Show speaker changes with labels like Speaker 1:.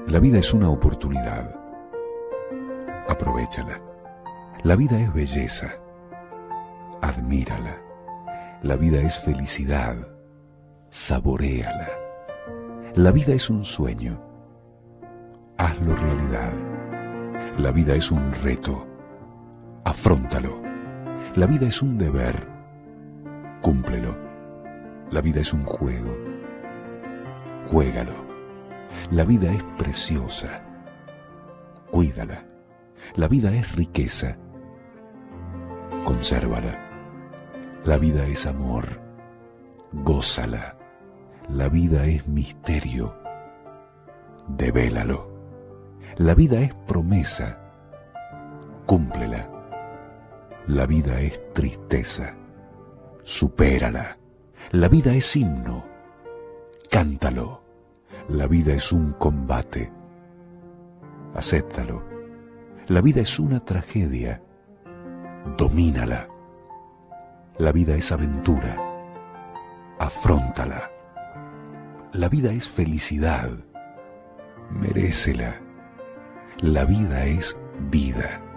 Speaker 1: La vida es una oportunidad. Aprovéchala. La vida es belleza. Admírala. La vida es felicidad. Saboréala. La vida es un sueño. Hazlo realidad. La vida es un reto. Afróntalo. La vida es un deber. Cúmplelo. La vida es un juego. Juégalo. La vida es preciosa. Cuídala. La vida es riqueza. Consérvala. La vida es amor. Gózala. La vida es misterio. Devélalo. La vida es promesa. Cúmplela. La vida es tristeza. Supérala. La vida es himno. Cántalo. La vida es un combate. Acéptalo. La vida es una tragedia. Domínala. La vida es aventura. Afróntala. La vida es felicidad. Merécela. La vida es vida.